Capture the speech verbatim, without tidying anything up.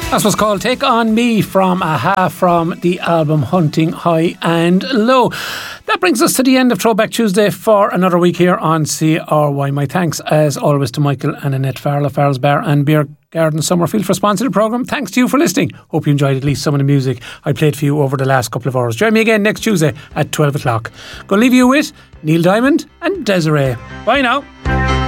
That's what's called Take On Me from a-ha from the album Hunting High and Low. That brings us to the end of Throwback Tuesday for another week here on C R Y. My thanks as always to Michael and Annette Farrell of Farrell's Bar and Beer Garden Summerfield for sponsoring the programme. Thanks to you for listening. Hope you enjoyed at least some of the music I played for you over the last couple of hours. Join me again next Tuesday at twelve o'clock. Gonna leave you with Neil Diamond and Desiree. Bye now.